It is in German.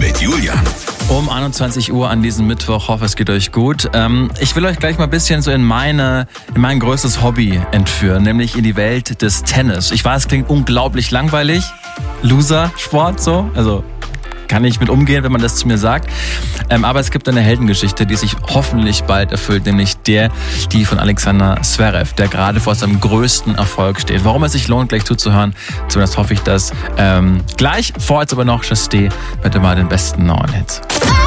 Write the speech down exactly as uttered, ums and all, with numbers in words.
mit Julian. Um einundzwanzig Uhr an diesem Mittwoch. Hoffe, es geht euch gut. Ähm, ich will euch gleich mal ein bisschen so in meine, in mein größtes Hobby entführen, nämlich in die Welt des Tennis. Ich weiß, es klingt unglaublich langweilig. Loser-Sport so. Also kann ich mit umgehen, wenn man das zu mir sagt. Ähm, aber es gibt eine Heldengeschichte, die sich hoffentlich bald erfüllt, nämlich der, die von Alexander Zverev, der gerade vor seinem größten Erfolg steht. Warum es sich lohnt, gleich zuzuhören, zumindest hoffe ich das. Ähm, gleich, vor jetzt aber noch Chasté mit immer den besten neuen Hits.